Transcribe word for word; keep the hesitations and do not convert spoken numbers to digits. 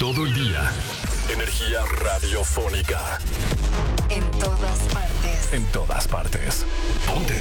todo el día. Energía radiofónica. En todas partes. En todas partes. Ponte.